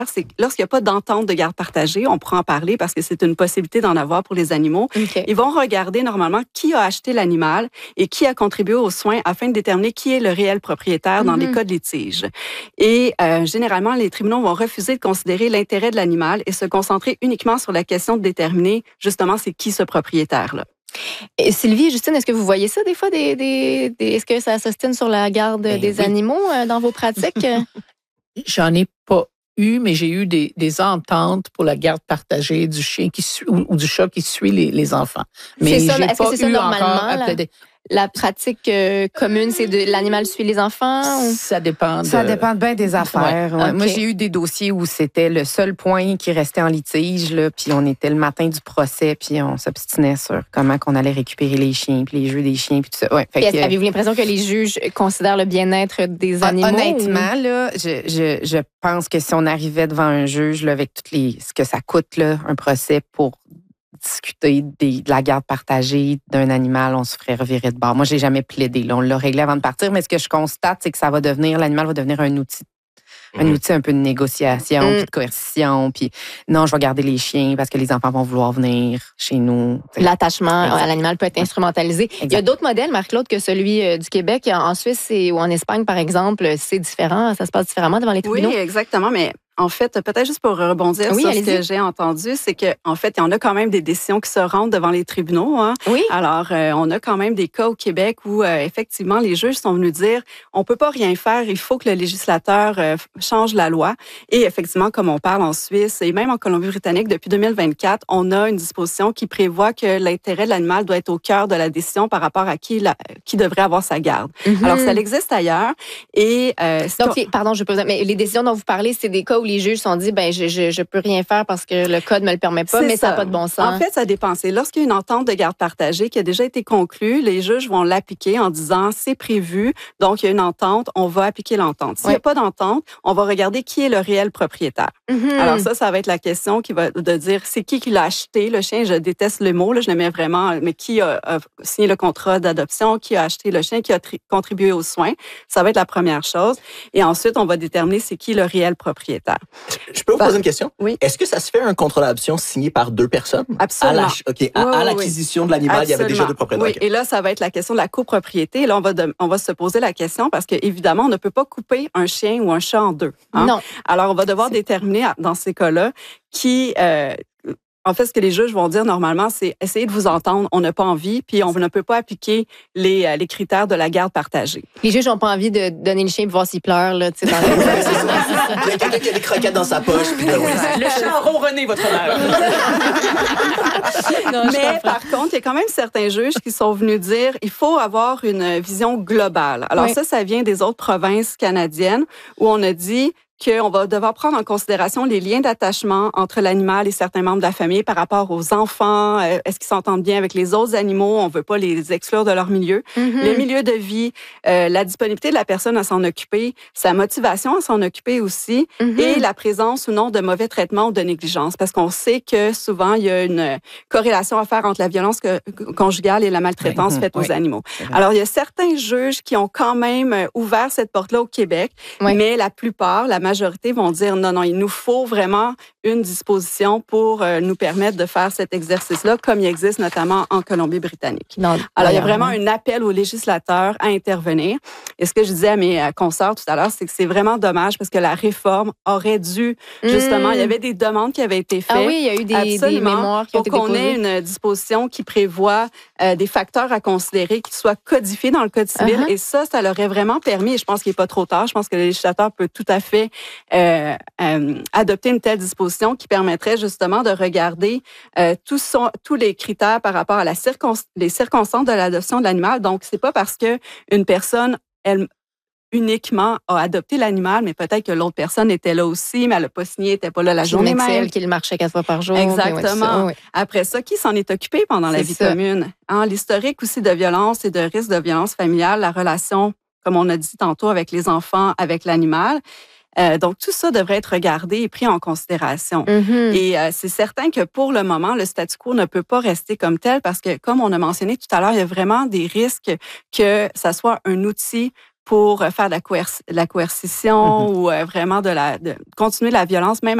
c'est que lorsqu'il n'y a pas d'entente de garde partagée, on pourra en parler parce que c'est une possibilité d'en avoir pour les animaux. Okay. Ils vont regarder normalement qui a acheté l'animal et qui a contribué aux soins afin de déterminer qui est le réel propriétaire dans les cas de litige. Et généralement, les tribunaux vont refuser de considérer l'intérêt de l'animal et se concentrer uniquement sur la question de déterminer justement c'est qui ce propriétaire-là. Et Sylvie et Justine, est-ce que vous voyez ça des fois? Est-ce que ça s'ostine sur la garde des animaux dans vos pratiques? J'en ai pas eu, mais j'ai eu des ententes pour la garde partagée du chien qui suit, ou du chat qui suit les enfants. Mais c'est ça, j'ai est-ce pas que c'est ça eu normalement? encore La pratique commune, c'est de l'animal suit les enfants? Ou? Ça dépend. Ça dépend bien des affaires. Ouais. Okay. Moi, j'ai eu des dossiers où c'était le seul point qui restait en litige, là, puis on était le matin du procès, puis on s'obstinait sur comment qu'on allait récupérer les chiens, puis les jeux des chiens, puis tout ça. Ouais, avez-vous l'impression que les juges considèrent le bien-être des animaux? Honnêtement, là, je pense que si on arrivait devant un juge là, avec ce que ça coûte, là, un procès pour discuter de la garde partagée d'un animal, on se ferait revirer de bord. Moi, j'ai jamais plaidé. Là, on l'a réglé avant de partir, mais ce que je constate, c'est que l'animal va devenir un outil un peu de négociation, puis de coercition, puis non, je vais garder les chiens parce que les enfants vont vouloir venir chez nous. L'attachement à l'animal peut être instrumentalisé. Exact. Il y a d'autres modèles, Marc-Claude, que celui du Québec. En Suisse ou en Espagne, par exemple, c'est différent, ça se passe différemment devant les tribunaux? Oui, exactement, mais en fait, peut-être juste pour rebondir sur ce que j'ai entendu, c'est qu'en fait, il y en a quand même des décisions qui se rendent devant les tribunaux. Hein. Oui. Alors, on a quand même des cas au Québec où, effectivement, les juges sont venus dire on peut pas rien faire, il faut que le législateur change la loi. Et effectivement, comme on parle en Suisse et même en Colombie-Britannique, depuis 2024, on a une disposition qui prévoit que l'intérêt de l'animal doit être au cœur de la décision par rapport à qui devrait avoir sa garde. Alors, ça existe ailleurs. Et, donc, pardon, je peux vous dire, mais les décisions dont vous parlez, c'est des cas où les juges se sont dit, je peux rien faire parce que le code me le permet pas, mais ça n'a pas de bon sens. En fait, ça dépend. C'est lorsqu'il y a une entente de garde partagée qui a déjà été conclue, les juges vont l'appliquer en disant, c'est prévu, donc il y a une entente, on va appliquer l'entente. S'il n'y a pas d'entente, on va regarder qui est le réel propriétaire. Alors ça va être la question qui va de dire, c'est qui l'a acheté, le chien. Je déteste le mot, là, je l'aimais vraiment, mais qui a signé le contrat d'adoption, qui a acheté le chien, qui a contribué aux soins. Ça va être la première chose. Et ensuite, on va déterminer c'est qui le réel propriétaire. Je peux vous poser une question? Oui. Est-ce que ça se fait un contrat d'adoption signé par deux personnes? Absolument. À l'acquisition de l'animal, il y avait déjà deux propriétaires. Oui, et là, ça va être la question de la copropriété. Et là, on va se poser la question parce qu'évidemment, on ne peut pas couper un chien ou un chat en deux. Hein? Non. Alors, on va devoir déterminer dans ces cas-là qui... En fait, ce que les juges vont dire normalement, c'est essayer de vous entendre. On n'a pas envie, puis on ne peut pas appliquer les critères de la garde partagée. Les juges n'ont pas envie de donner le chien pour voir s'il pleure. Là, dans il y a quelqu'un qui a des croquettes dans sa poche. Puis le chat a ronronné, votre honneur. Mais par contre, il y a quand même certains juges qui sont venus dire il faut avoir une vision globale. Alors ça vient des autres provinces canadiennes où on a dit qu'on va devoir prendre en considération les liens d'attachement entre l'animal et certains membres de la famille par rapport aux enfants. Est-ce qu'ils s'entendent bien avec les autres animaux? On ne veut pas les exclure de leur milieu. Le milieu de vie, la disponibilité de la personne à s'en occuper, sa motivation à s'en occuper aussi, et la présence ou non de mauvais traitements ou de négligence. Parce qu'on sait que souvent, il y a une corrélation à faire entre la violence conjugale et la maltraitance faite aux animaux. Alors, il y a certains juges qui ont quand même ouvert cette porte-là au Québec, mais la plupart, la majorité vont dire non, il nous faut vraiment une disposition pour nous permettre de faire cet exercice-là, comme il existe notamment en Colombie-Britannique. Alors, il y a vraiment un appel aux législateurs à intervenir. Et ce que je disais à mes consoeurs tout à l'heure, c'est que c'est vraiment dommage parce que la réforme aurait dû, justement, il y avait des demandes qui avaient été faites. Ah oui, il y a eu des mémoires qui ont été déposées. Pour qu'on ait une disposition qui prévoit des facteurs à considérer qui soient codifiés dans le Code civil. Et ça leur aurait vraiment permis, et je pense qu'il n'est pas trop tard, je pense que le législateur peut tout à fait adopter une telle disposition qui permettrait justement de regarder tous les critères par rapport à les circonstances de l'adoption de l'animal. Donc, c'est pas parce que une personne, elle uniquement a adopté l'animal, mais peut-être que l'autre personne était là aussi, mais elle n'a pas signé, n'était pas là la journée même. Qu'il marchait 4 fois par jour. Exactement. Après ça, qui s'en est occupé pendant la vie commune? L'historique aussi de violence et de risque de violence familiale, la relation, comme on a dit tantôt, avec les enfants, avec l'animal. Donc, tout ça devrait être regardé et pris en considération. Et c'est certain que pour le moment, le statu quo ne peut pas rester comme tel parce que, comme on a mentionné tout à l'heure, il y a vraiment des risques que ça soit un outil pour faire de la coercition ou vraiment de continuer la violence, même